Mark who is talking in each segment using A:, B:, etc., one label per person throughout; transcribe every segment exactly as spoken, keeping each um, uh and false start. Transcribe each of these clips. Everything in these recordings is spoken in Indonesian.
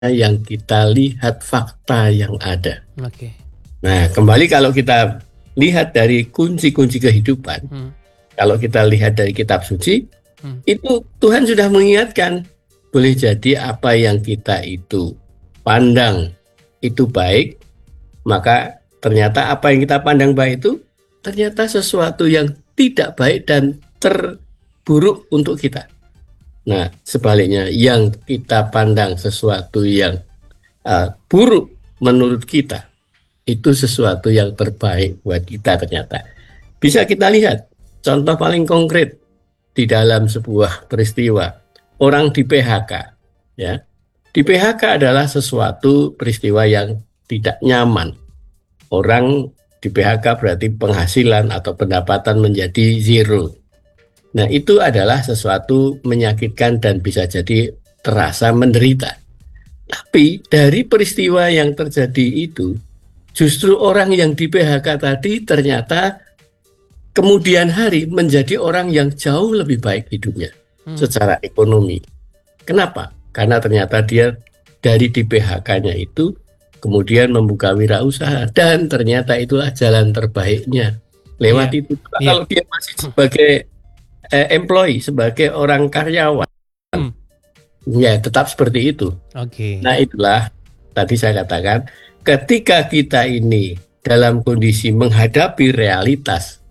A: yang kita lihat fakta yang ada.
B: Oke.
A: Nah, kembali kalau kita lihat dari kunci-kunci kehidupan,
B: Hmm.
A: kalau kita lihat dari kitab suci,
B: Hmm.
A: itu Tuhan sudah mengingatkan, boleh jadi apa yang kita itu pandang itu baik, maka ternyata apa yang kita pandang baik itu ternyata sesuatu yang tidak baik dan terburuk untuk kita. Nah, sebaliknya yang kita pandang sesuatu yang uh, buruk menurut kita, itu sesuatu yang terbaik buat kita ternyata. Bisa kita lihat contoh paling konkret di dalam sebuah peristiwa. Orang di P H K, ya. Di P H K adalah sesuatu peristiwa yang tidak nyaman. Orang di P H K berarti penghasilan atau pendapatan menjadi zero. Nah, itu adalah sesuatu menyakitkan dan bisa jadi terasa menderita. Tapi dari peristiwa yang terjadi itu, justru orang yang di P H K tadi ternyata kemudian hari menjadi orang yang jauh lebih baik hidupnya hmm. secara ekonomi. Kenapa? Karena ternyata dia dari di P H K-nya itu kemudian membuka wirausaha dan ternyata itulah jalan terbaiknya. Lewat yeah. itu. Yeah. Kalau dia masih sebagai eh, employee, sebagai orang karyawan, hmm. ya tetap seperti itu.
B: Okay.
A: Nah, itulah tadi saya katakan, ketika kita ini dalam kondisi menghadapi realitas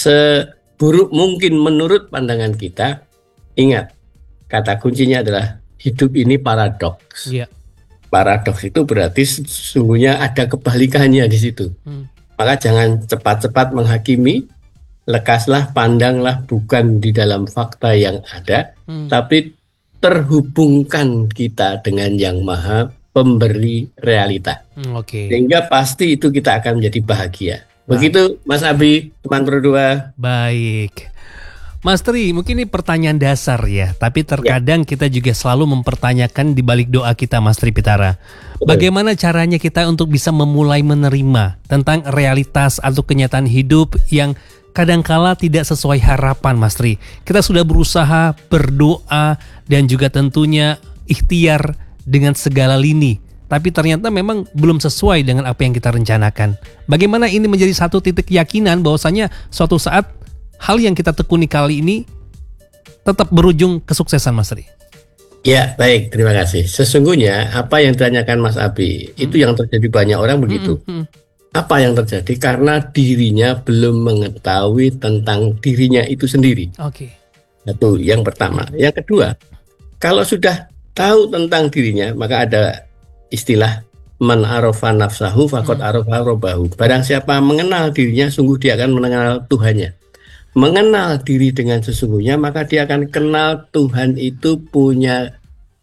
A: seburuk mungkin menurut pandangan kita, ingat, kata kuncinya adalah hidup ini paradoks.
B: Yeah.
A: Paradoks itu berarti sesungguhnya ada kebalikannya di situ. Hmm. Maka jangan cepat-cepat menghakimi, lekaslah, pandanglah bukan di dalam fakta yang ada, hmm. tapi terhubungkan kita dengan yang maha pemberi realita.
B: Hmm, Oke. Okay.
A: Sehingga pasti itu kita akan menjadi bahagia. Begitu Mas Abi, teman berdua.
B: Baik. Mas Tri, mungkin ini pertanyaan dasar ya, tapi terkadang ya. Kita juga selalu mempertanyakan di balik doa kita, Mas Tri Pitara. Bagaimana caranya kita untuk bisa memulai menerima tentang realitas atau kenyataan hidup yang kadangkala tidak sesuai harapan, Mas Tri. Kita sudah berusaha berdoa dan juga tentunya ikhtiar dengan segala lini, tapi ternyata memang belum sesuai dengan apa yang kita rencanakan. Bagaimana ini menjadi satu titik keyakinan bahwasanya suatu saat hal yang kita tekuni kali ini tetap berujung kesuksesan, Mas Tri?
A: Ya, baik, terima kasih. Sesungguhnya apa yang ditanyakan Mas Abi, hmm. itu yang terjadi banyak orang begitu. Hmm, hmm. Apa yang terjadi? Karena dirinya belum mengetahui tentang dirinya itu sendiri.
B: Oke. Okay.
A: Itu yang pertama. Yang kedua, kalau sudah tahu tentang dirinya, maka ada istilah man arafa nafsahu faqad arafa rabbahu. Barang siapa mengenal dirinya, sungguh dia akan mengenal Tuhannya. Mengenal diri dengan sesungguhnya, maka dia akan kenal Tuhan itu punya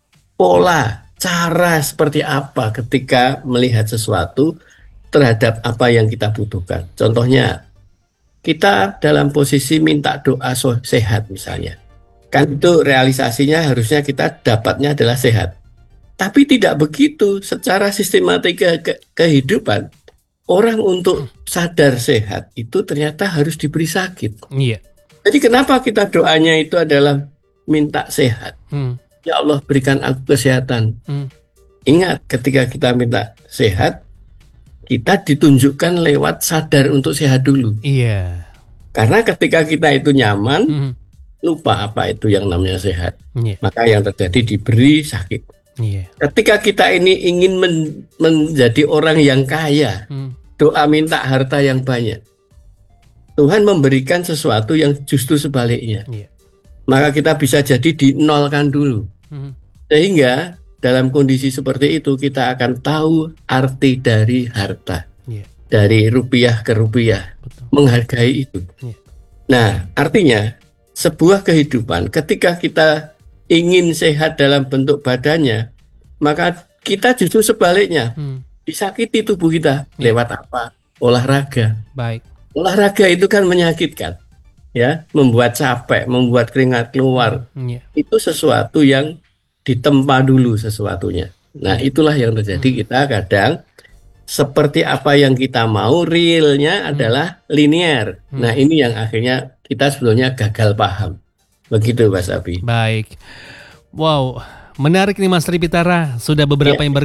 A: pola, cara seperti apa ketika melihat sesuatu terhadap apa yang kita butuhkan. Contohnya, kita dalam posisi minta doa sehat misalnya. Kan itu realisasinya harusnya kita dapatnya adalah sehat. Tapi tidak begitu secara sistematika ke kehidupan. Orang untuk sadar sehat itu ternyata harus diberi sakit.
B: Iya.
A: Jadi kenapa kita doanya itu adalah minta sehat? Hmm. Ya Allah berikan aku kesehatan. Hmm. Ingat ketika kita minta sehat, kita ditunjukkan lewat sadar untuk sehat dulu.
B: Iya.
A: Karena ketika kita itu nyaman, hmm. lupa apa itu yang namanya sehat. Iya. Maka yang terjadi diberi sakit.
B: Yeah.
A: Ketika kita ini ingin men menjadi orang yang kaya, hmm. doa minta harta yang banyak, Tuhan memberikan sesuatu yang justru sebaliknya. Yeah. Maka kita bisa jadi dinolkan dulu. Hmm. Sehingga dalam kondisi seperti itu kita akan tahu arti dari harta. Yeah. Dari rupiah ke rupiah. Betul. Menghargai itu. Yeah. Nah, artinya sebuah kehidupan ketika kita ingin sehat dalam bentuk badannya, maka kita justru sebaliknya hmm. disakiti tubuh kita ya. Lewat apa? Olahraga.
B: Baik.
A: Olahraga itu kan menyakitkan, ya, membuat capek, membuat keringat keluar. Ya. Itu sesuatu yang ditempa dulu sesuatunya. Nah, itulah yang terjadi. Hmm. Kita kadang seperti apa yang kita mau, realnya hmm. adalah linear. Hmm. Nah, ini yang akhirnya kita sebetulnya gagal paham. Begitu Mas Abi.
B: Baik. Wow, menarik nih Mas Tri Pitara. Sudah beberapa
A: Ya.
B: yang